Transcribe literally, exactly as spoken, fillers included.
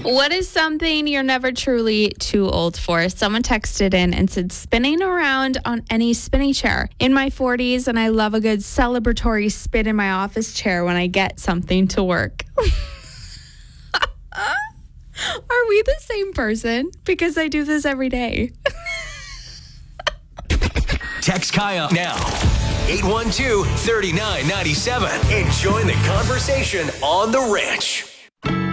What is something you're never truly too old for? Someone texted in and said spinning around on any spinny chair. In my forties, and I love a good celebratory spin in my office chair when I get something to work. Are we the same person? Because I do this every day. Text Kaya now. eight one two, three nine nine seven and join the conversation on The Ranch.